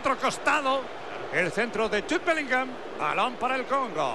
otro costado, el centro de Jude Bellingham. Balón para el Congo.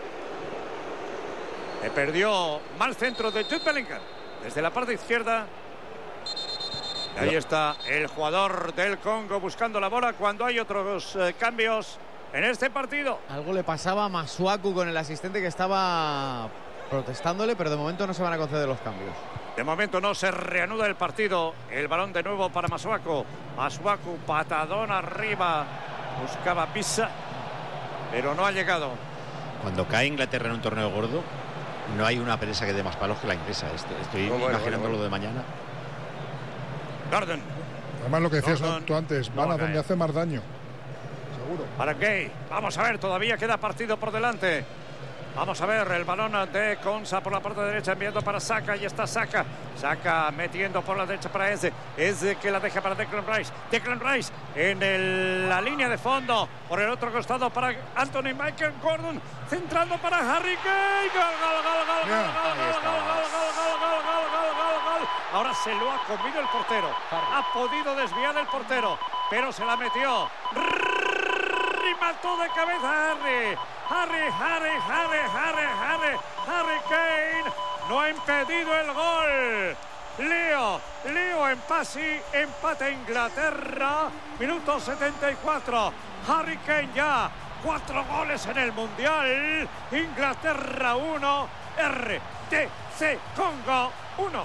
Le perdió mal centro de Jude Bellingham. Desde la parte izquierda. Ahí está el jugador del Congo buscando la bola cuando hay otros cambios en este partido. Algo le pasaba a Masuaku con el asistente que estaba protestándole, pero de momento no se van a conceder los cambios. De momento no se reanuda el partido. El balón de nuevo para Masuaku. Masuaku, patadón arriba. Buscaba Pisa, pero no ha llegado. Cuando cae Inglaterra en un torneo gordo, no hay una presa que dé más palos que la inglesa. Estoy imaginando lo de mañana. Gordon. Además lo que decías Gordon, tú antes, van a donde hace más daño. Seguro. Para Gay. Vamos a ver, todavía queda partido por delante. Vamos a ver el balón de Konsa por la parte derecha enviando para Saka. Y está Saka. Saka metiendo por la derecha para Eze. Eze que la deja para Declan Rice. Declan Rice en la línea de fondo. Por el otro costado para Anthony Michael Gordon. Centrando para Harry Kane. Gol, gol, gol, gol, gol, gol. Ahora se lo ha comido el portero. Ha podido desviar el portero, pero se la metió. Y mató de cabeza Harry Kane. No ha impedido el gol. Leo en Pasi, empate Inglaterra. Minuto 74. Harry Kane ya 4 goles en el Mundial. Inglaterra 1, RTC Congo 1.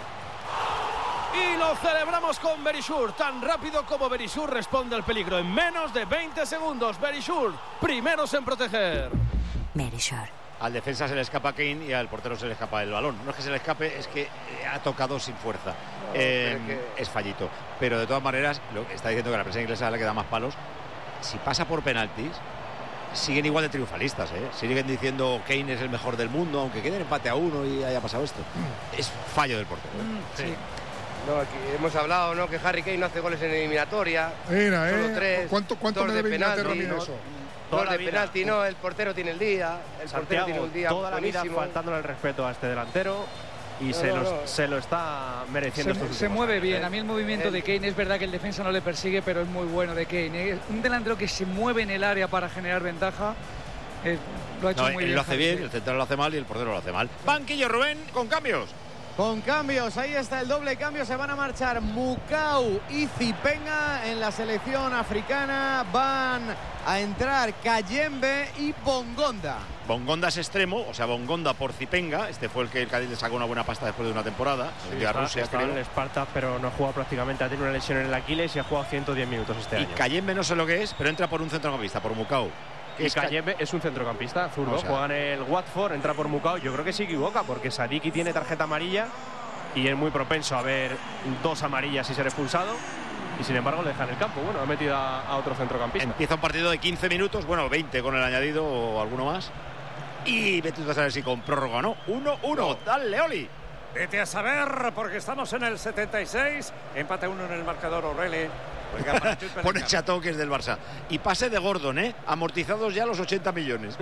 Y lo celebramos con Verisur. Tan rápido como Verisur responde al peligro. En menos de 20 segundos. Verisur, primeros en proteger. Verisur. Al defensa se le escapa Kane y al portero se le escapa el balón. No es que se le escape, es que ha tocado sin fuerza. Es fallito. Pero de todas maneras, lo que está diciendo que la prensa inglesa es la que da más palos. Si pasa por penaltis, siguen igual de triunfalistas, ¿eh? Siguen diciendo Kane es el mejor del mundo, aunque quede empate a 1 y haya pasado esto. Es fallo del portero. Sí. No, aquí hemos hablado, ¿no?, que Harry Kane no hace goles en eliminatoria. Mira, solo 3. ¿Cuánto me debe Inglaterra a mí eso? Dos de penalti, no, el portero tiene el día. El portero tiene un día toda buenísimo. La vida faltándole el respeto a este delantero. Y se lo está mereciendo. Se mueve bien. A mí el movimiento de Kane, es verdad que el defensa no le persigue, pero es muy bueno de Kane. Es un delantero que se mueve en el área para generar ventaja. Lo ha hecho muy bien. Él lo hace bien, el central lo hace mal y el portero lo hace mal. Banquillo, Rubén, con cambios. Con cambios, ahí está el doble cambio. Se van a marchar Mukau y Zipenga en la selección africana. Van a entrar Kayembe y Bongonda. Bongonda es extremo, o sea, Bongonda por Zipenga. Este fue el que el Cádiz le sacó una buena pasta después de una temporada. Sí, está en el Sparta, pero no ha jugado prácticamente. Ha tenido una lesión en el Aquiles y ha jugado 110 minutos este año. Y Kayembe no sé lo que es, pero entra por un centrocampista, por Mukau. Y Kayembe es un centrocampista zurdo, juega en el Watford, entra por Mukau. Yo creo que se equivoca porque Sadiki tiene tarjeta amarilla y es muy propenso a ver 2 amarillas y ser expulsado, y sin embargo le deja en el campo. Bueno, ha metido a otro centrocampista. Empieza un partido de 15 minutos, bueno, 20 con el añadido o alguno más, y vete a saber si con prórroga o no. 1-1, dale, Oli. Vete a saber, porque estamos en el 76, empate 1 en el marcador. O'Reilly pone Chateau, que es del Barça, y pase de Gordon, amortizados ya los 80 millones.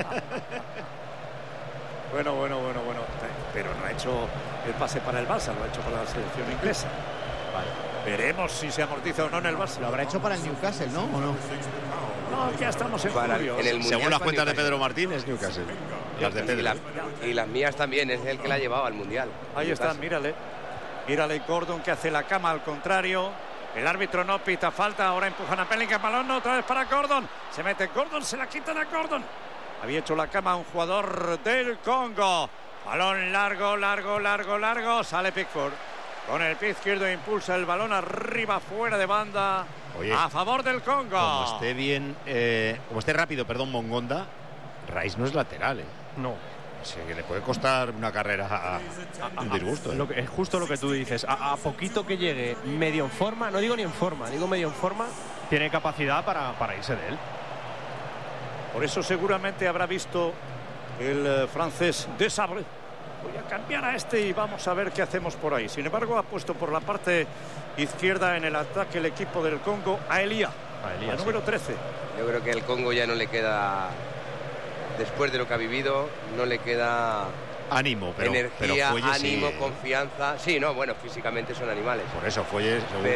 Bueno, pero no ha hecho el pase para el Barça, lo ha hecho para la selección inglesa. Vale. Veremos si se amortiza o no en el Barça. Lo habrá hecho para el Newcastle, ¿no? ¿O no? No, ya estamos en julio. Según las cuentas de Pedro Martín, es Newcastle. Las de Pedro. Y las mías también, es el que la ha llevado al Mundial. Ahí está, mírale. Mírale Gordon, que hace la cama al contrario. El árbitro no pita falta, ahora empujan a Bellingham, balón otra vez para Gordon. Se mete Gordon, se la quitan a Gordon. Había hecho la cama un jugador del Congo. Balón largo, sale Pickford. Con el pie izquierdo impulsa el balón arriba, fuera de banda. Oye, a favor del Congo. Como esté bien, como esté rápido, Bongonda, Rice no es lateral, No. O sea, que le puede costar una carrera a un disgusto. Es justo lo que tú dices. A poquito que llegue medio en forma, no digo ni en forma, digo medio en forma, tiene capacidad para irse de él. Por eso seguramente habrá visto el francés de Sabre. Voy a cambiar a este y vamos a ver qué hacemos por ahí. Sin embargo, ha puesto por la parte izquierda en el ataque el equipo del Congo a Elia, el número 13. Yo creo que el Congo ya no le queda, después de lo que ha vivido, no le queda ánimo, energía, pero ánimo, confianza. Sí, no, bueno, físicamente son animales. Por eso Foyes,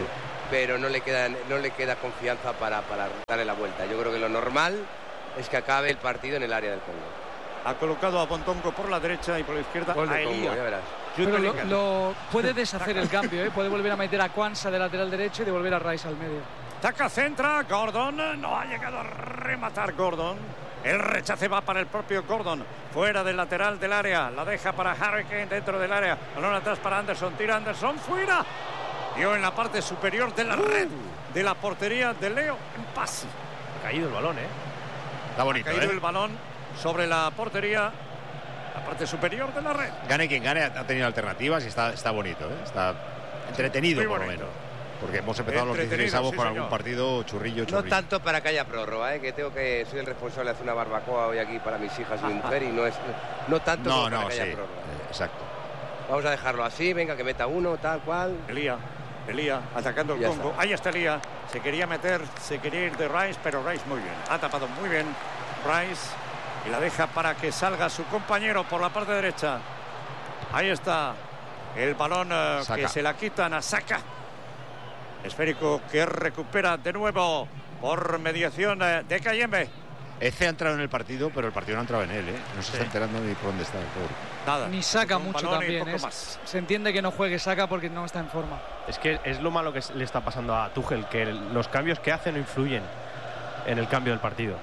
pero no le queda confianza para darle la vuelta. Yo creo que lo normal es que acabe el partido en el área del Congo. Ha colocado a Bontongo por la derecha y por la izquierda Gol de a Congo, Elia. ya verás. Pero puede deshacer el cambio, puede volver a meter a Quansah de lateral derecho y devolver a Rice al medio. Taca, centra, Gordon, no ha llegado a rematar Gordon. El rechace va para el propio Gordon, fuera del lateral del área, la deja para Harry Kane dentro del área, balón atrás para Anderson, tira Anderson, fuera. Dio en la parte superior de la red de la portería de Leo en pase. Ha caído el balón, Está bonito, Ha caído el balón sobre la portería, la parte superior de la red. Gane quien gane, ha tenido alternativas y está bonito, Está entretenido por lo menos. Porque hemos empezado los 16avos con algún partido churrillo. No tanto para que haya prórroga, que soy el responsable de hacer una barbacoa hoy aquí para mis hijas y mi mujer y no tanto para que haya prórroga. Exacto. Vamos a dejarlo así, venga, que meta uno, tal cual. Elía atacando el Congo. Ahí está Elía. Se quería ir de Rice, pero Rice muy bien. Ha tapado muy bien Rice y la deja para que salga su compañero por la parte derecha. Ahí está el balón que se la quitan a Saka. Esférico que recupera de nuevo por mediación de Kayembe. Eze ha entrado en el partido, pero el partido no ha entrado en él, No se está enterando ni por dónde está el pobre. Nada. Ni Saka mucho también. Se entiende que no juegue Saka porque no está en forma. Es que es lo malo que le está pasando a Tuchel, que los cambios que hace no influyen en el cambio del partido.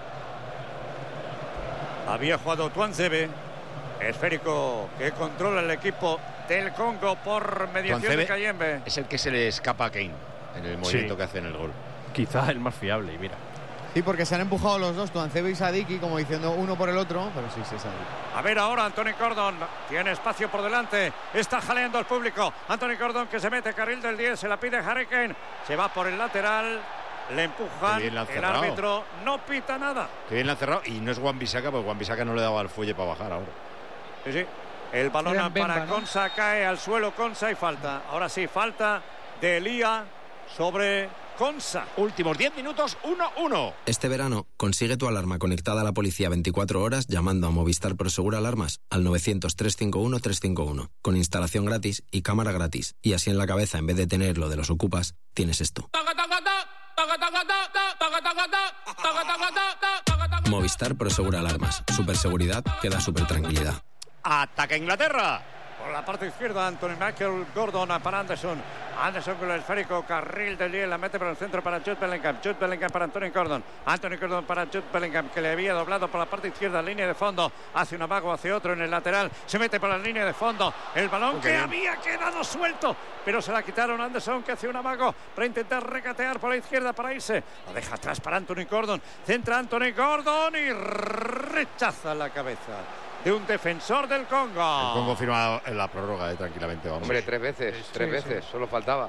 Había jugado Tuanzebe. Esférico que controla el equipo del Congo por mediación de Kayembe. Es el que se le escapa a Kane en el movimiento que hace en el gol. Quizá el más fiable, y mira. Sí, porque se han empujado los dos, Tuanzebe y Sadiki, como diciendo uno por el otro, pero sí, Sadiki. A ver ahora Anthony Gordon, tiene espacio por delante, está jaleando al público. Anthony Gordon que se mete carril del 10, se la pide Harry Kane, se va por el lateral, le empujan, el árbitro no pita nada. Qué bien la han cerrado, y no es Wan-Bissaka, porque Wan-Bissaka no le daba el fuelle para bajar ahora. Sí, el balón para Quansah, cae al suelo Quansah y falta. Ahora sí, falta de Elía sobre Quansah. Últimos 10 minutos, 1-1. Este verano consigue tu alarma conectada a la policía 24 horas llamando a Movistar Prosegur Alarmas al 900-351-351 con instalación gratis y cámara gratis. Y así en la cabeza, en vez de tener lo de los ocupas, tienes esto. Movistar Prosegur Alarmas. Superseguridad que da supertranquilidad. Ataca Inglaterra. Por la parte izquierda, Anthony Michael Gordon para Anderson. Anderson con el esférico, carril del 10, la mete por el centro para Jude Bellingham. Jude Bellingham para Anthony Gordon. Anthony Gordon para Jude Bellingham, que le había doblado por la parte izquierda, línea de fondo. Hace un amago hacia otro en el lateral. Se mete por la línea de fondo. El balón que había quedado suelto, pero se la quitaron. Anderson, que hace un amago para intentar regatear por la izquierda para irse. Lo deja atrás para Anthony Gordon. Centra Anthony Gordon y rechaza la cabeza de un defensor del Congo. El Congo firma la prórroga tranquilamente. Vamos. Hombre, tres veces, solo faltaba.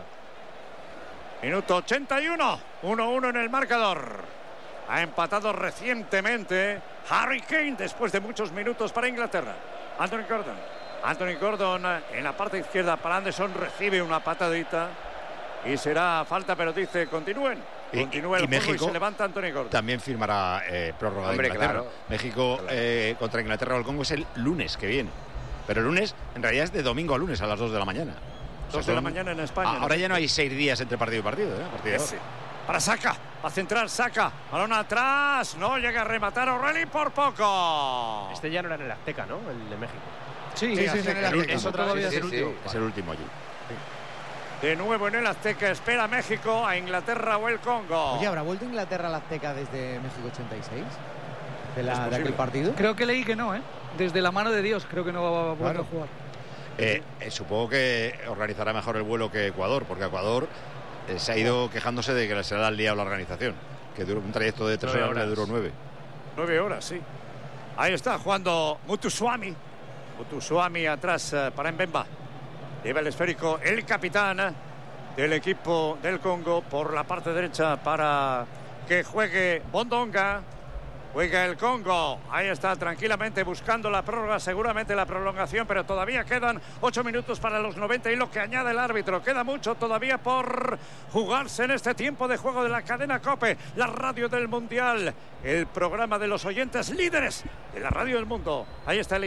Minuto 81, 1-1 en el marcador. Ha empatado recientemente Harry Kane después de muchos minutos para Inglaterra. Anthony Gordon en la parte izquierda para Anderson, recibe una patadita y será falta, pero dice continúen. Continúa el juego y se levanta Anthony Gordon. También firmará prórroga de Inglaterra. Claro. México contra Inglaterra o el Congo es el lunes que viene. Pero el lunes, en realidad, es de domingo a lunes a las 2 de la mañana. 2 de la mañana en España. Ahora ya no hay 6 días entre partido y partido. Sí. Para Saka, va a centrar Saka. Balón atrás, no llega a rematar O'Reilly por poco. Este ya no era en el Azteca, ¿no? El de México. Sí, es el último allí. De nuevo en el Azteca, espera México a Inglaterra o el Congo. Oye, ¿habrá vuelto Inglaterra al Azteca desde México 86? ¿De aquel partido? Creo que leí que no, Desde la mano de Dios creo que no va a volver a jugar. Supongo que organizará mejor el vuelo que Ecuador, porque Ecuador se ha ido quejándose de que se le ha liado la organización, que duró un trayecto de 3 horas, le duró 9. 9 horas, sí. Ahí está jugando Mutuswami. Mutuswami atrás para Mbemba. Lleva el esférico el capitán del equipo del Congo por la parte derecha para que juegue Bondonga. Juega el Congo. Ahí está tranquilamente buscando la prórroga, seguramente la prolongación, pero todavía quedan 8 minutos para los 90 y lo que añade el árbitro. Queda mucho todavía por jugarse en este tiempo de juego de la cadena COPE, la radio del Mundial, el programa de los oyentes líderes de la radio del mundo. Ahí está Elía.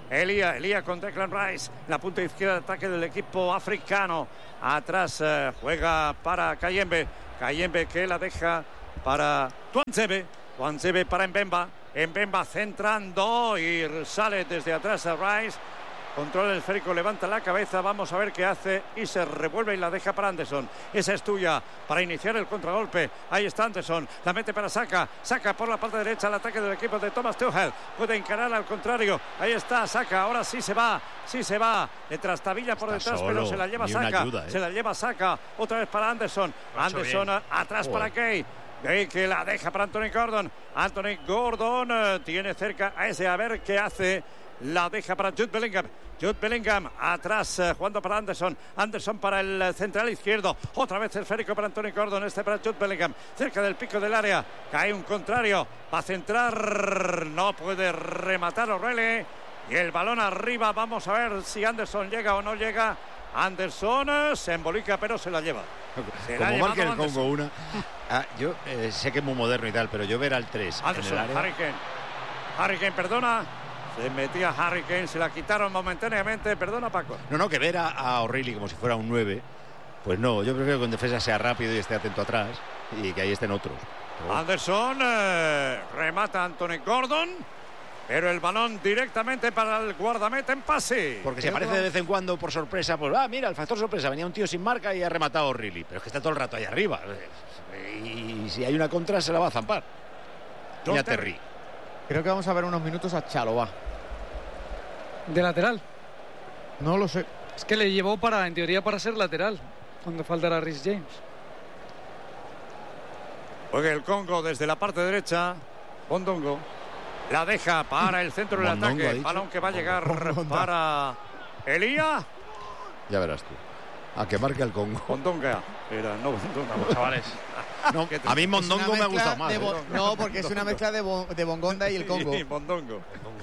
Elía con Declan Rice. La punta izquierda de ataque del equipo africano. Atrás juega para Kayembe. Kayembe que la deja para Tuanzebe. Tuanzebe para Mbemba. Mbemba centrando y sale desde atrás a Rice. Controla el esférico, levanta la cabeza, vamos a ver qué hace y se revuelve y la deja para Anderson. Esa es tuya para iniciar el contragolpe. Ahí está Anderson, la mete para Saka. Saka por la parte derecha al ataque del equipo de Thomas Tuchel. Puede encarar al contrario. Ahí está Saka, ahora sí se va. Le trastabilla por detrás, pero se la lleva Saka. Se la lleva Saka. Otra vez para Anderson. Anderson atrás para Kay. Que la deja para Anthony Gordon. Anthony Gordon tiene cerca a ese, a ver qué hace. La deja para Jude Bellingham. Jude Bellingham atrás jugando para Anderson. Anderson para el central izquierdo. Otra vez el esférico para Anthony Gordon. Este para Jude Bellingham. Cerca del pico del área. Cae un contrario. Va a centrar. No puede rematar O'Reilly. Y el balón arriba. Vamos a ver si Anderson llega o no llega. Anderson se embolica, pero se la lleva. Como marque el Congo una. Yo sé que es muy moderno y tal, pero yo ver al 3 Anderson, en el área. Harry Kane, perdona. Se metía Harry Kane, se la quitaron momentáneamente. Perdona, Paco. No, que ver a O'Reilly como si fuera un 9. Pues no, yo prefiero que en defensa sea rápido y esté atento atrás y que ahí estén otros. Anderson remata Anthony Gordon, pero el balón directamente para el guardameta en pase. Porque si aparece de vez en cuando por sorpresa, pues mira, el factor sorpresa, venía un tío sin marca y ha rematado O'Reilly, pero es que está todo el rato ahí arriba. Y si hay una contra se la va a zampar. Y a Terry. Creo que vamos a ver unos minutos a Chalobah. ¿De lateral? No lo sé. Es que le llevó en teoría para ser lateral, cuando faltara Reece James. Juega el Congo desde la parte derecha. Bondongo la deja para el centro del ataque. Balón que va a llegar para Elía. Ya verás tú. A que marca el Congo. Bondonga. No Bondonga, chavales. No, a mí Mondongo me ha gustado más. No, porque es una mezcla de Bongonda y el Congo. Sí, Bondongo.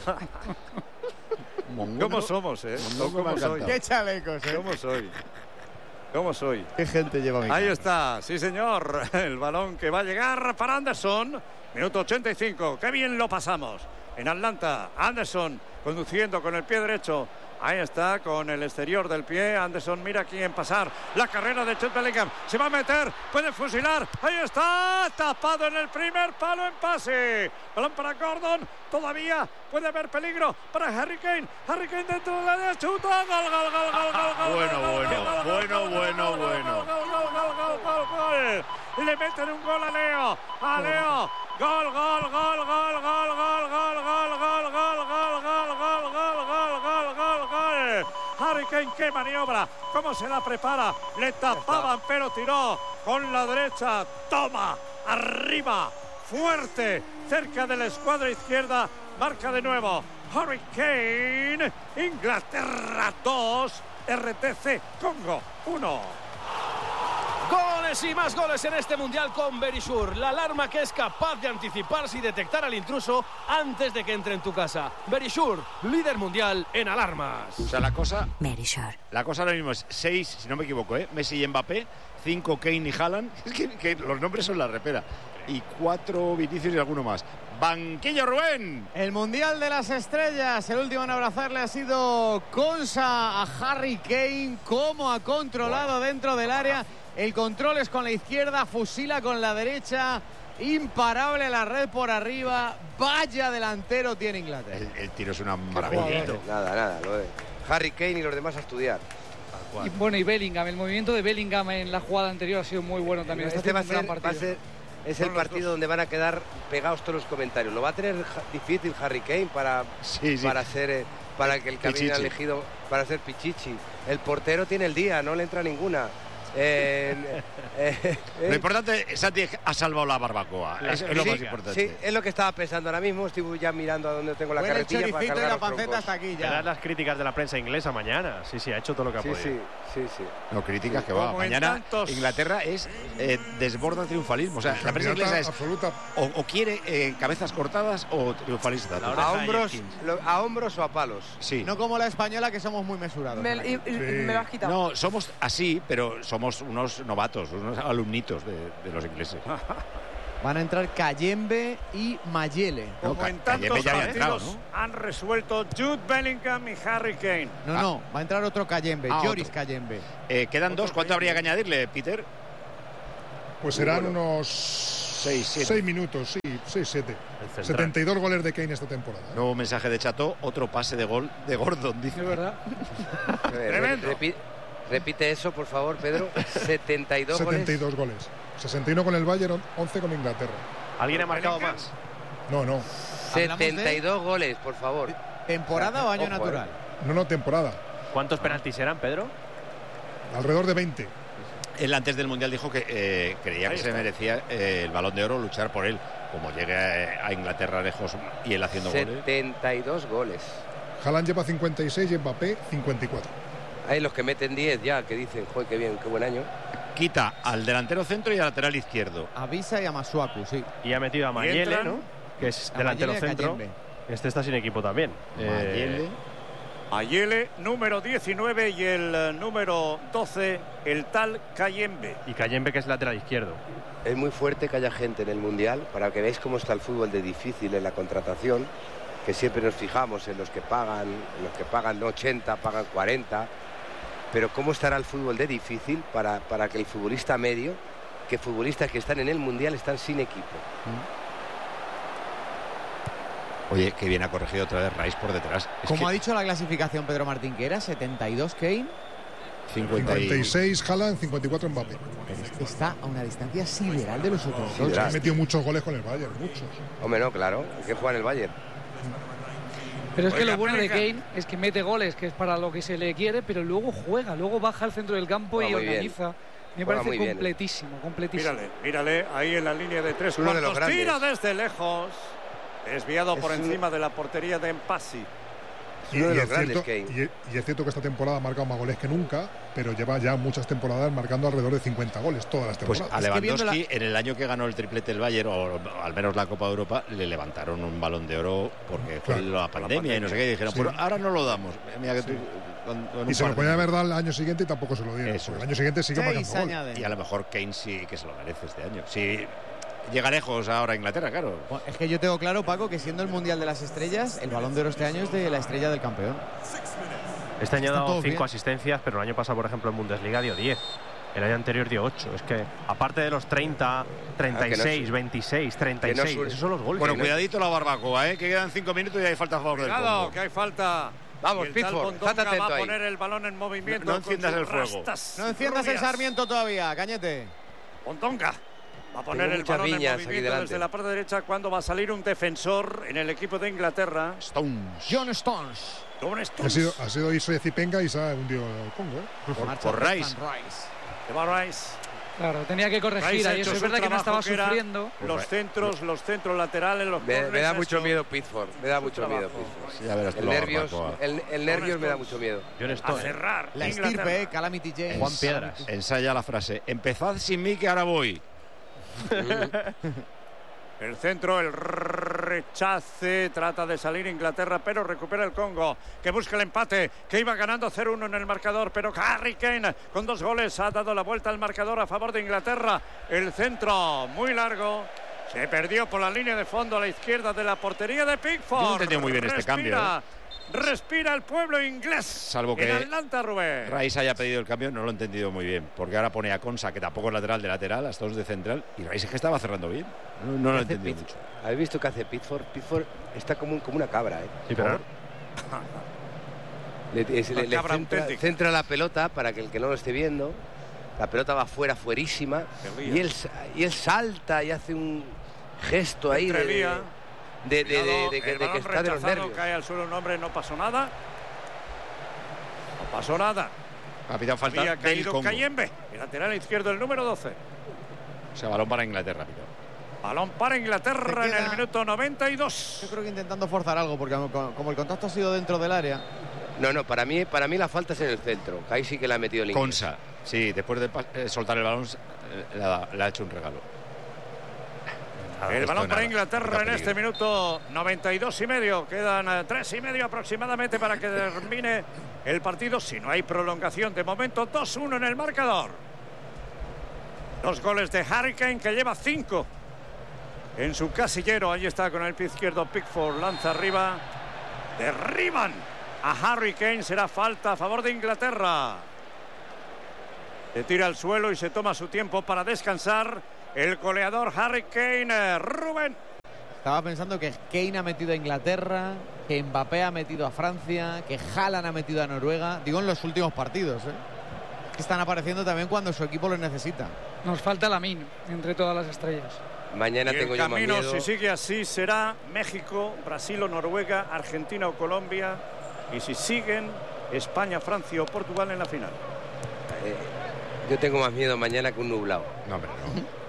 ¿Cómo somos, ¿Cómo soy? Qué chalecos, ¿Cómo soy? Qué gente lleva mi Ahí está, sí señor. El balón que va a llegar para Anderson. Minuto 85. Qué bien lo pasamos. En Atlanta, Anderson conduciendo con el pie derecho. Ahí está, con el exterior del pie. Anderson mira quién pasar. La carrera de Jude Bellingham. Se va a meter, puede fusilar. Ahí está, tapado en el primer palo en pase. Balón para Gordon. Todavía puede haber peligro para Harry Kane. Harry Kane dentro de la área. Chuta. Gol. Bueno. Gol. Le meten un gol a Leo. Gol. Harry Kane, qué maniobra, cómo se la prepara, le tapaban pero tiró con la derecha, toma, arriba, fuerte, cerca de la escuadra izquierda, marca de nuevo Harry Kane. Inglaterra 2, RTC Congo 1. Goles y más goles en este Mundial con Verisure, la alarma que es capaz de anticiparse y detectar al intruso antes de que entre en tu casa. Verisure, líder mundial en alarmas. O sea, la cosa Verisure. La cosa ahora mismo es 6, si no me equivoco, Messi y Mbappé, 5 Kane y Haaland. Es que los nombres son la repera. Y 4 Vinicius y alguno más. Banquillo, Rubén. El Mundial de las Estrellas. El último en abrazarle ha sido Konsa a Harry Kane. Cómo ha controlado dentro del área. El control es con la izquierda, fusila con la derecha. Imparable la red por arriba. Vaya delantero tiene Inglaterra. El tiro es una maravilla. Nada. Lo de Harry Kane y los demás a estudiar. Y Bellingham. El movimiento de Bellingham en la jugada anterior ha sido muy bueno también. Es el partido donde van a quedar pegados todos los comentarios. Lo va a tener difícil Harry Kane para ser para que el que había elegido para ser Pichichi. El portero tiene el día, no le entra ninguna. Lo importante, Santi, ha salvado la barbacoa. Es lo más importante. Sí, es lo que estaba pensando ahora mismo. Estoy ya mirando a dónde tengo la carretilla para cargar la panceta hasta aquí ya. Verás las críticas de la prensa inglesa mañana. Sí, ha hecho todo lo que ha podido. Sí. No, críticas que va. Mañana Inglaterra es desborda triunfalismo. O sea, la prensa inglesa es o quiere cabezas cortadas o triunfalista. A hombros o a palos. Sí. No como la española, que somos muy mesurados. Me lo has quitado. No, somos así, pero somos unos novatos, unos alumnitos de los ingleses. Van a entrar Kayembe y Mayele. Como en tantos partidos han resuelto Jude Bellingham y Harry Kane. No, va a entrar otro Kayembe, Joris Kayembe. Quedan dos, ¿cuánto habría que añadirle, Peter? Pues serán unos 6 minutos, sí, 6, 7. 72 goles de Kane esta temporada. Nuevo mensaje de Chato, otro pase de gol de Gordon, dice. ¿Es verdad? Tremendo. Repite eso, por favor, Pedro. 72 goles. 72 goles. 61 con el Bayern, 11 con Inglaterra. ¿Alguien ha marcado más? No. 72 goles, por favor. ¿Temporada o año natural? No, temporada. ¿Cuántos penaltis eran, Pedro? Alrededor de 20. Él antes del Mundial dijo que creía que se merecía el Balón de Oro, luchar por él. Como llegue a Inglaterra lejos y él haciendo 72 goles. Haaland lleva 56 y Mbappé 54. Hay los que meten 10 ya, que dicen, joder, qué bien, qué buen año. Quita al delantero centro y al lateral izquierdo. A Visa y a Masuaku, sí. Y ha metido a Mayele, ¿no? Que es delantero centro. Este está sin equipo también. Mayele, número 19, y el número 12, el tal Kayembe. Y Kayembe, que es lateral izquierdo. Es muy fuerte que haya gente en el Mundial, para que veáis cómo está el fútbol de difícil en la contratación, que siempre nos fijamos en los que pagan 80, pagan 40, pero cómo estará el fútbol de difícil para que el futbolista medio, que futbolistas que están en el Mundial están sin equipo. Oye, que bien ha corregido otra vez Rice por detrás. Como ha dicho la clasificación Pedro Martín, que era 72 Kane, 56 Haaland, 54 Mbappé. Pero es que está a una distancia sideral de los otros dos. Ha metido muchos goles con el Bayern, muchos. Hombre, no, claro, que juega en el Bayern. Pero es que lo bueno de Kane es que mete goles, que es para lo que se le quiere, pero luego juega, luego baja al centro del campo y organiza. Me parece completísimo. Mírale, ahí en la línea de 3 cuartos. Tira desde lejos. Desviado por encima de la portería de Mpassi. Y es cierto que esta temporada ha marcado más goles que nunca, pero lleva ya muchas temporadas marcando alrededor de 50 goles todas las temporadas. Pues a Lewandowski, en el año que ganó el triplete el Bayern, o al menos la Copa de Europa, le levantaron un Balón de Oro porque fue la pandemia y no sé qué, y dijeron, pues ahora no lo damos. Mira que tú, y se lo podía haber dado el año siguiente y tampoco se lo dieron. El año siguiente sigue marcando goles. Y a lo mejor Kane sí que se lo merece este año. Sí. Llega lejos ahora Inglaterra, claro. Bueno, es que yo tengo claro, Paco, que siendo el Mundial de las Estrellas, el Balón de Oro este año es de la estrella del campeón. Este año ha dado 5 asistencias, pero el año pasado, por ejemplo, en Bundesliga dio 10. El año anterior dio 8. Es que, aparte de los 30, 36, 26, 36, esos son los goles. Bueno, cuidadito la barbacoa, que quedan 5 minutos y hay falta a favor del Congo. Cuidado, que hay falta. Vamos, Pickford, estate atento va a ahí. poner el balón en movimiento. No enciendas el fuego. No enciendas el Sarmiento todavía, Cañete. Mondonga va a poner el balón en movimiento desde la parte derecha cuando va a salir un defensor en el equipo de Inglaterra. John Stones. Ha sido Israel Zipenga y se ha hundido el Congo. Por Rice. Lleva Rice. Claro, tenía que corregir ahí. Eso es verdad que no estaba sufriendo. Los centros laterales, los me da mucho miedo Pickford. Me da mucho miedo Pickford. Sí, ya verás el nervios me da mucho miedo. A cerrar. La estirpe, Calamity James. Juan Piedras. Ensaya la frase. Empezad sin mí que ahora voy. El centro, el rechace, trata de salir Inglaterra, pero recupera el Congo, que busca el empate, que iba ganando 0-1 en el marcador, pero Harry Kane con 2 goles ha dado la vuelta al marcador a favor de Inglaterra. El centro muy largo, se perdió por la línea de fondo a la izquierda de la portería de Pickford. No entendió muy bien este cambio. Respira el pueblo inglés. Salvo que en Atlanta, Rubén. Rice haya pedido el cambio, no lo he entendido muy bien. Porque ahora pone a Konsa, que tampoco es lateral de lateral, hasta los de central. Y Rice es que estaba cerrando bien. No lo he entendido mucho. ¿Habéis visto qué hace Pickford? Pickford está como una cabra, Sí, pero le centra la pelota para que el que no lo esté viendo. La pelota va fuerísima. Y él salta y hace un gesto ahí de que está de los nervios. Cae al suelo un hombre, no pasó nada. No pasó nada. Capitán, falta había del Congo. Cayembe, el lateral izquierdo, el número 12. O sea, balón para Inglaterra, Pito. Balón para Inglaterra en el minuto 92. Yo creo que intentando forzar algo, porque como el contacto ha sido dentro del área. No, para mí la falta es en el centro. Ahí sí que la ha metido el inglés. Konsa, sí, después de soltar el balón, le ha hecho un regalo. El balón para Inglaterra en este minuto 92 y medio. Quedan 3 y medio aproximadamente para que termine el partido. Si no hay prolongación, de momento 2-1 en el marcador. 2 goles de Harry Kane, que lleva 5 en su casillero. Ahí está con el pie izquierdo Pickford, lanza arriba, derriban a Harry Kane. Será falta a favor de Inglaterra. Se tira al suelo y se toma su tiempo para descansar el goleador Harry Kane. Rubén. Estaba pensando que Kane ha metido a Inglaterra, que Mbappé ha metido a Francia, que Haaland ha metido a Noruega. Digo, en los últimos partidos, que están apareciendo también cuando su equipo los necesita. Nos falta Lamine entre todas las estrellas. Mañana tengo yo más miedo. El camino, si sigue así, será México, Brasil o Noruega, Argentina o Colombia. Y si siguen, España, Francia o Portugal en la final. Yo tengo más miedo mañana que un nublado. No, hombre, no.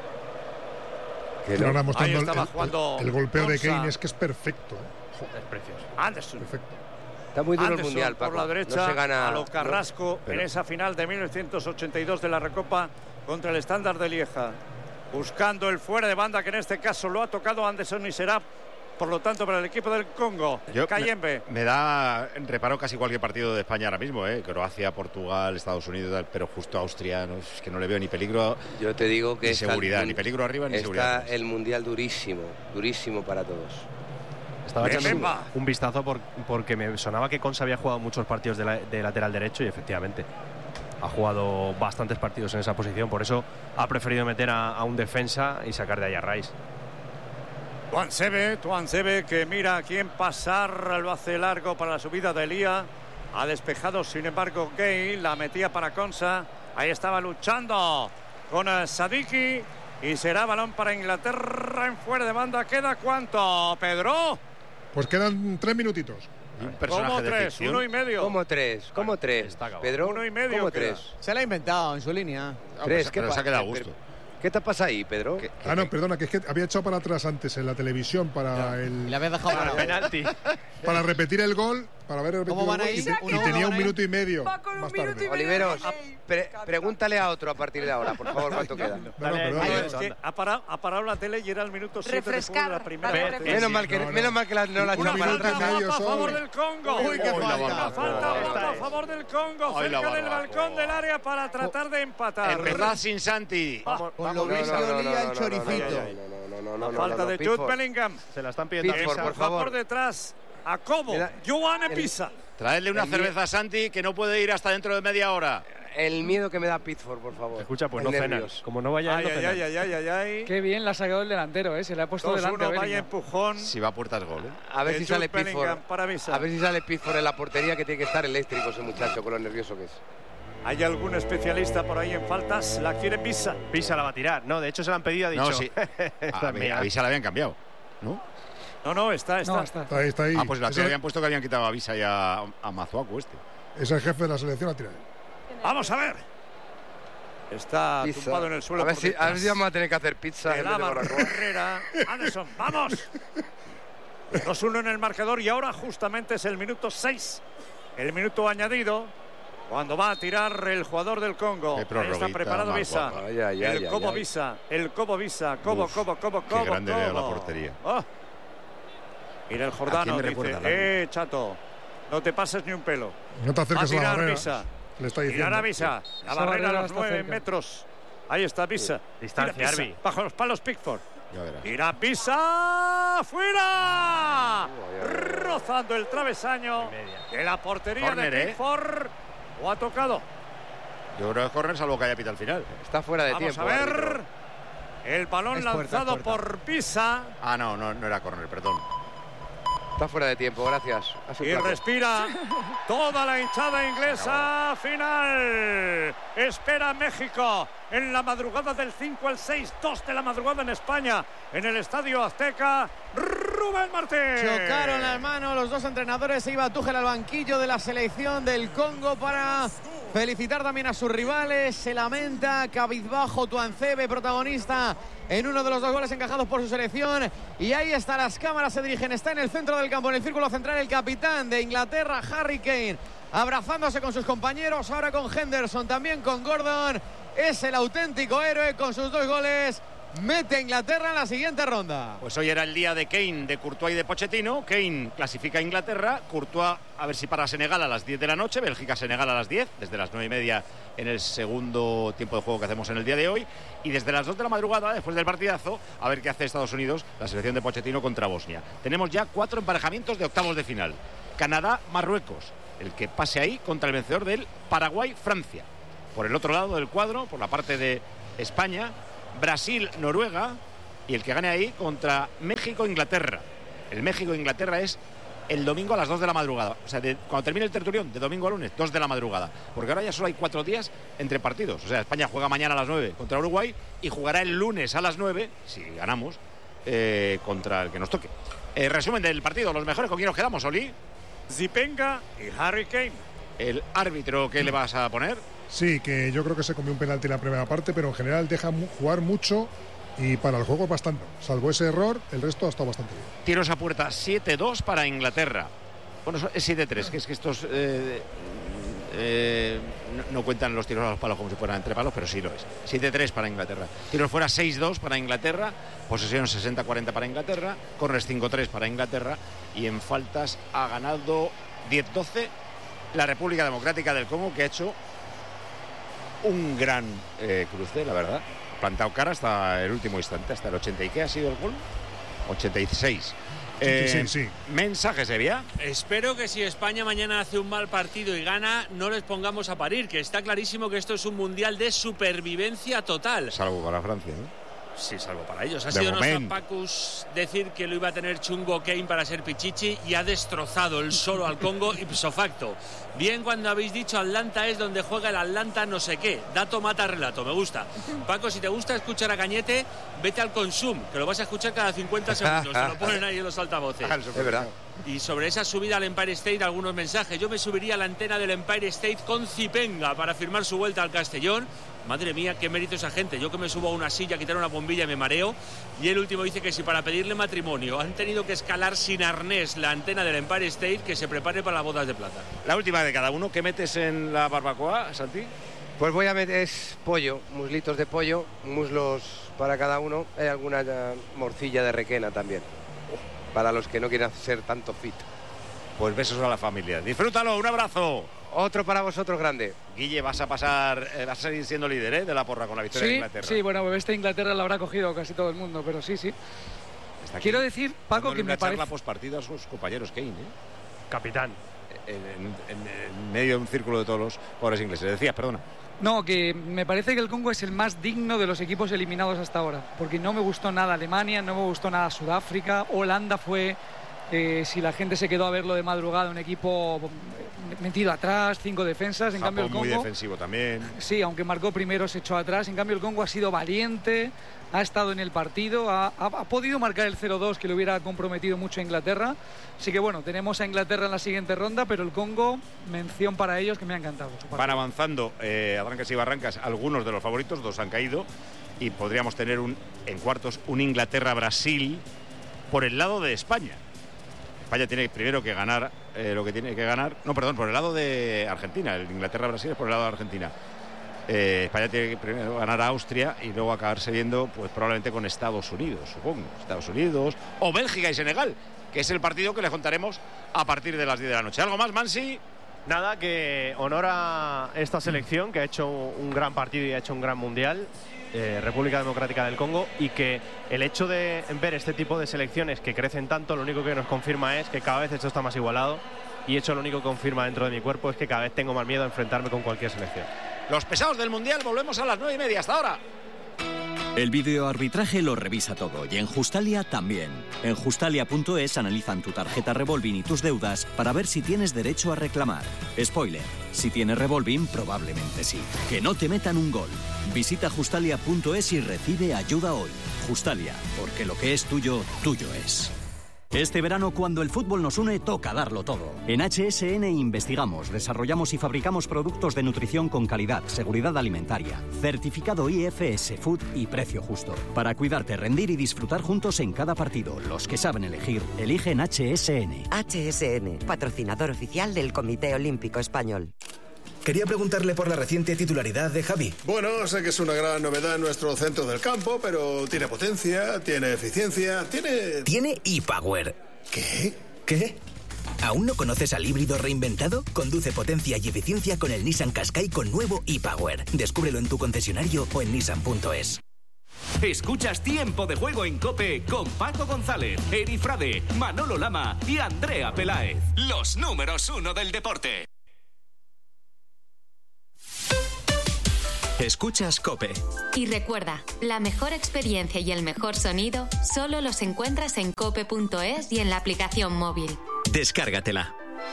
Ahora mostrando el golpeo Konsa. de Kane es que es perfecto. Es precioso. Anderson. Perfecto. Está muy duro Anderson el mundial, Paco. por la derecha, no se gana, a lo Carrasco no, en esa final de 1982 de la Recopa contra el Standard de Lieja. Buscando el fuera de banda, que en este caso lo ha tocado Anderson y será, por lo tanto, para el equipo del Congo. Cayembe. Me da reparo casi cualquier partido de España ahora mismo, Croacia, Portugal, Estados Unidos, pero justo Austria, no, es que no le veo ni peligro. Yo te digo que ni seguridad, ni peligro arriba ni seguridad. Está el mundial durísimo, durísimo para todos. Estaba echando un vistazo porque me sonaba que Konsa había jugado muchos partidos de lateral derecho y efectivamente ha jugado bastantes partidos en esa posición. Por eso ha preferido meter a un defensa y sacar de ahí a Rice. Tuansebe que mira a quién pasar, lo hace largo para la subida de Elía. Ha despejado, sin embargo, Gay, la metía para Konsa. Ahí estaba luchando con Sadiki y será balón para Inglaterra en fuera de banda. ¿Queda cuánto, Pedro? Pues quedan 3 minutitos. ¿Cómo 3? 1 y medio. ¿Cómo 3? ¿Cómo 3? Pedro, 1 y medio. ¿Cómo 3? Se la ha inventado en su línea. 3, pero se ha quedado a gusto. ¿Qué te pasa ahí, Pedro? No, perdona, que es que había echado para atrás antes en la televisión para Y le había dejado para penalti. Para repetir el gol, para ver el ¿Cómo van a ir? y tenía 1 minuto y medio más tarde. Oliveros, pregúntale a otro a partir de ahora, por favor, ¿cuánto queda? Es que ha parado la tele y era el minuto 7 de la primera parte. Menos mal que no la ha echado para atrás. A favor del Congo. Uy, qué falta a favor del Congo, cerca del balcón del área para tratar de empatar. Empezad sin Santi. Con lo bien que olía el choricito. La falta de Jude Bellingham. Se la están pidiendo. Por favor. Por detrás a Cobo. Joane Pisa. Traedle una cerveza a Santi, que no puede ir hasta dentro de media hora. El miedo que me da Pickford, por favor. Escucha, pues no cenan. Como no vaya no cenan. Ay. Qué bien la ha sacado el delantero, se le ha puesto delante. Vaya empujón. Si va a puertas, gol. A ver si sale Pickford. A ver si sale Pickford en la portería, que tiene que estar eléctrico ese muchacho, con lo nervioso que es. ¿Hay algún especialista por ahí en faltas? ¿La quiere Pisa? Pisa la va a tirar. No, de hecho se la han pedido, ha dicho. No, sí. A Pisa la habían cambiado, ¿no? No, está. Está ahí. Pues la habían puesto que habían quitado a Pisa y a Mazuaku este. Es el jefe de la selección, a tirar. Vamos a ver. Está tumbado en el suelo. A ver si vamos a tener que hacer pizza. Herrera. Anderson, ¡vamos! 2-1 en el marcador y ahora justamente es el minuto 6. El minuto añadido. Cuando va a tirar el jugador del Congo. Ahí está preparado Visa. El Cobo Visa. Cobo. Qué grande veo la portería. Mira el Jordano, dice, chato, no te pases ni un pelo. No te acerques a la barrera. Visa. Le está diciendo. Tirará Visa. La barrera a los 9 metros. Ahí está Visa. Distancia, Arby. Bajo los palos Pickford. Tira Pisa, ¡fuera! Rozando el travesaño de la portería de Pickford. ¿O ha tocado? Yo creo que es córner, salvo que haya pita al final. Está fuera de tiempo. Vamos a ver. El balón lanzado por Pisa. No era córner, perdón. Está fuera de tiempo, gracias. Y respira toda la hinchada inglesa. Final. Espera México en la madrugada del 5 al 6, 2 de la madrugada en España, en el Estadio Azteca. Rubén Martín. Chocaron las manos los dos entrenadores. Se iba Tuchel al banquillo de la selección del Congo para felicitar también a sus rivales. Se lamenta cabizbajo Tuansebe, protagonista en uno de los 2 goles encajados por su selección. Y ahí está, las cámaras se dirigen. Está en el centro del campo, en el círculo central, el capitán de Inglaterra, Harry Kane, abrazándose con sus compañeros, ahora con Henderson, también con Gordon. Es el auténtico héroe con sus 2 goles. mete a Inglaterra en la siguiente ronda. Pues hoy era el día de Kane, de Courtois y de Pochettino. Kane clasifica a Inglaterra, Courtois a ver si para Senegal a las 10 de la noche, Bélgica-Senegal a las 10, desde las 9:30 en el segundo tiempo de juego que hacemos en el día de hoy, y desde las 2 de la madrugada, después del partidazo, a ver qué hace Estados Unidos, la selección de Pochettino contra Bosnia. Tenemos ya 4 emparejamientos de octavos de final. Canadá-Marruecos, el que pase ahí contra el vencedor del Paraguay-Francia. Por el otro lado del cuadro, por la parte de España, Brasil-Noruega, y el que gane ahí contra México-Inglaterra. El México-Inglaterra es el domingo a las 2 de la madrugada. O sea, cuando termine el tertulión, de domingo a lunes, 2 de la madrugada. Porque ahora ya solo hay 4 días entre partidos. O sea, España juega mañana a las 9 contra Uruguay y jugará el lunes a las 9, si ganamos, contra el que nos toque. Resumen del partido, los mejores, ¿con quién nos quedamos, Oli? Zipenga y Harry Kane. El árbitro, ¿qué le vas a poner? Sí, que yo creo que se comió un penalti en la primera parte, pero en general deja jugar mucho y para el juego bastante. Salvo ese error, el resto ha estado bastante bien. Tiros a puerta 7-2 para Inglaterra. Bueno, es 7-3, que es que estos no cuentan los tiros a los palos como si fueran entre palos, pero sí lo es. 7-3 para Inglaterra. Tiros fuera 6-2 para Inglaterra, posesión 60-40 para Inglaterra, corners 5-3 para Inglaterra, y en faltas ha ganado 10-12 la República Democrática del Congo, que ha hecho un gran cruce, la verdad. Ha plantado cara hasta el último instante, hasta el 80. ¿Y qué ha sido el gol? 86. Sí. ¿Mensaje sería? Espero que si España mañana hace un mal partido y gana, no les pongamos a parir, que está clarísimo que esto es un mundial de supervivencia total. Salvo para Francia, ¿no? Sí, salvo para ellos. Ha sido nuestra Pacus decir que lo iba a tener chungo Kane para ser Pichichi, y ha destrozado el solo al Congo ipso facto. Bien cuando habéis dicho Atlanta es donde juega el Atlanta no sé qué. Dato mata relato, me gusta. Paco, si te gusta escuchar a Cañete, vete al Consum, que lo vas a escuchar cada 50 segundos. Se lo ponen ahí en los altavoces. Es verdad. Y sobre esa subida al Empire State, algunos mensajes. Yo me subiría a la antena del Empire State con Zipenga para firmar su vuelta al Castellón. Madre mía, qué mérito esa gente. Yo que me subo a una silla, quitar una bombilla y me mareo. Y el último dice que si para pedirle matrimonio han tenido que escalar sin arnés la antena del Empire State, que se prepare para las bodas de plata. La última de cada uno. ¿Qué metes en la barbacoa, Santi? Pues voy a meter pollo, muslitos de pollo, muslos para cada uno. Hay alguna morcilla de requena también, para los que no quieran ser tanto fit. Pues besos a la familia. Disfrútalo, un abrazo. Otro para vosotros grande. Guille, vas a seguir siendo líder de la porra con la victoria de Inglaterra. Sí, bueno, esta Inglaterra la habrá cogido casi todo el mundo, pero sí. Quiero decir, Paco, que me parece... la pospartida a sus compañeros Kane, Capitán. En medio de un círculo de todos los jugadores ingleses. Decías, perdona. No, que me parece que el Congo es el más digno de los equipos eliminados hasta ahora, porque no me gustó nada Alemania, no me gustó nada Sudáfrica, Holanda fue... si la gente se quedó a verlo de madrugada, un equipo metido atrás, 5 defensas. En cambio el Congo, muy defensivo también. Sí, aunque marcó primero, se echó atrás. En cambio el Congo ha sido valiente, ha estado en el partido, ha podido marcar el 0-2, que le hubiera comprometido mucho a Inglaterra. Así que bueno, tenemos a Inglaterra en la siguiente ronda, pero el Congo, mención para ellos, que me ha encantado. Van avanzando a trancas y barrancas algunos de los favoritos, 2 han caído, y podríamos tener en cuartos un Inglaterra-Brasil por el lado de España. España tiene primero que ganar lo que tiene que ganar. No, perdón, por el lado de Argentina. El Inglaterra-Brasil es por el lado de Argentina. España tiene que primero ganar a Austria y luego acabarse viendo, pues probablemente con Estados Unidos, supongo. Estados Unidos o Bélgica y Senegal, que es el partido que les contaremos a partir de las 10 de la noche. ¿Algo más, Mansi? Nada, que honor a esta selección que ha hecho un gran partido y ha hecho un gran mundial. República Democrática del Congo, y que el hecho de ver este tipo de selecciones que crecen tanto, lo único que nos confirma es que cada vez esto está más igualado, y eso lo único que confirma dentro de mi cuerpo es que cada vez tengo más miedo a enfrentarme con cualquier selección. Los pesados del Mundial, volvemos a las 9:30. Hasta ahora. El videoarbitraje lo revisa todo, y en Justalia también. En Justalia.es analizan tu tarjeta Revolving y tus deudas para ver si tienes derecho a reclamar. Spoiler, si tienes Revolving, probablemente sí. Que no te metan un gol. Visita Justalia.es y recibe ayuda hoy. Justalia, porque lo que es tuyo, tuyo es. Este verano, cuando el fútbol nos une, toca darlo todo. En HSN investigamos, desarrollamos y fabricamos productos de nutrición con calidad, seguridad alimentaria, certificado IFS Food y precio justo. Para cuidarte, rendir y disfrutar juntos en cada partido. Los que saben elegir, eligen HSN. HSN, patrocinador oficial del Comité Olímpico Español. Quería preguntarle por la reciente titularidad de Javi. Bueno, sé que es una gran novedad en nuestro centro del campo, pero tiene potencia, tiene eficiencia, tiene... Tiene ePower. ¿Qué? ¿Aún no conoces al híbrido reinventado? Conduce potencia y eficiencia con el Nissan Qashqai con nuevo ePower. Descúbrelo en tu concesionario o en nissan.es. Escuchas Tiempo de Juego en COPE con Paco González, Eri Frade, Manolo Lama y Andrea Peláez. Los números 1 del deporte. Escuchas COPE. Y recuerda, la mejor experiencia y el mejor sonido solo los encuentras en cope.es y en la aplicación móvil. Descárgatela.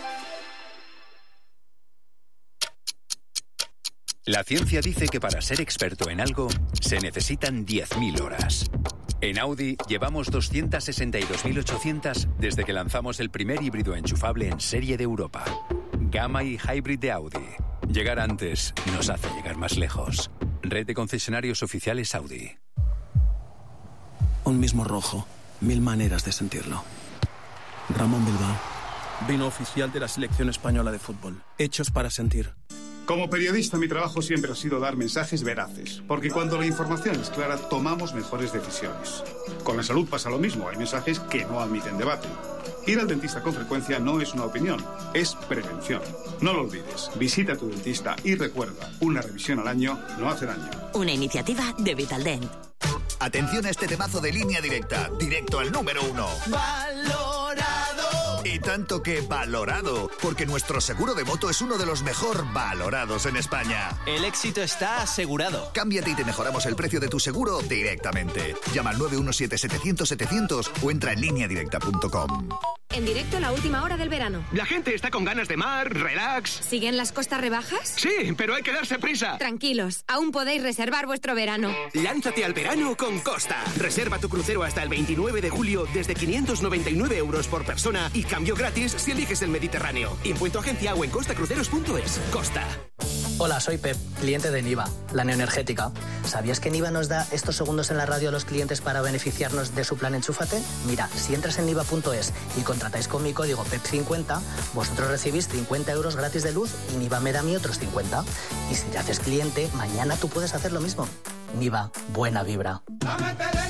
La ciencia dice que para ser experto en algo se necesitan 10.000 horas. En Audi llevamos 262.800 desde que lanzamos el primer híbrido enchufable en serie de Europa. Gamma y Hybrid de Audi. Llegar antes nos hace llegar más lejos. Red de concesionarios oficiales Audi. Un mismo rojo, 1000 maneras de sentirlo. Ramón Bilbao, vino oficial de la selección española de fútbol. Hechos para sentir. Como periodista, mi trabajo siempre ha sido dar mensajes veraces, porque cuando la información es clara, tomamos mejores decisiones. Con la salud pasa lo mismo, hay mensajes que no admiten debate. Ir al dentista con frecuencia no es una opinión, es prevención. No lo olvides, visita a tu dentista y recuerda, una revisión al año no hace daño. Una iniciativa de Vitaldent. Atención a este temazo de Línea Directa, directo al número 1. ¡Valorado! Y tanto que valorado, porque nuestro seguro de moto es uno de los mejor valorados en España. El éxito está asegurado. Cámbiate y te mejoramos el precio de tu seguro directamente. Llama al 917-700-700 o entra en lineadirecta.com. En directo la última hora del verano. La gente está con ganas de mar, relax. ¿Siguen las costas rebajas? Sí, pero hay que darse prisa. Tranquilos, aún podéis reservar vuestro verano. Lánzate al verano con Costa. Reserva tu crucero hasta el 29 de julio desde 599 euros por persona y cambio gratis si eliges el Mediterráneo. Impuesto agencia o en costacruceros.es. Costa. Hola, soy Pep, cliente de Niva, la neoenergética. ¿Sabías que Niva nos da estos segundos en la radio a los clientes para beneficiarnos de su plan Enchúfate? Mira, si entras en niva.es y contratáis con mi código PEP50, vosotros recibís 50 euros gratis de luz y Niva me da a mí otros 50. Y si te haces cliente, mañana tú puedes hacer lo mismo. Niva, buena vibra.